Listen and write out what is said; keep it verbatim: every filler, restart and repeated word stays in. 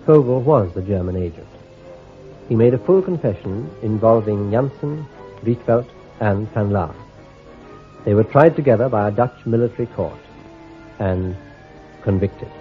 Vogel was the German agent. He made a full confession involving Janssen, Rietveld, and Van Laar. They were tried together by a Dutch military court and convicted.